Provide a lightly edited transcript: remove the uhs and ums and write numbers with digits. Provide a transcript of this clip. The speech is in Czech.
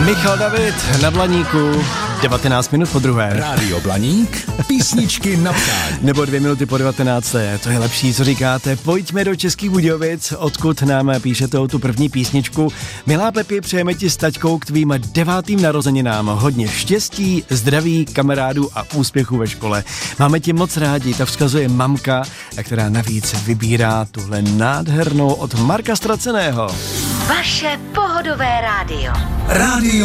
Michal David na Blaníku, 19 minut po druhé. Rádio Blaník, písničky na přání. Nebo 2 minuty po 19. To je lepší, co říkáte. Pojďme do Českých Budějovic, odkud nám píšete o tu první písničku. Milá Pepi, přejeme ti s taťkou k tvým 9. narozeninám hodně štěstí, zdraví, kamarádů a úspěchů ve škole. Máme tě moc rádi, ta vzkazuje mamka, která navíc vybírá tuhle nádhernou od Marka Straceného. Vaše pohodové rádio. Rádio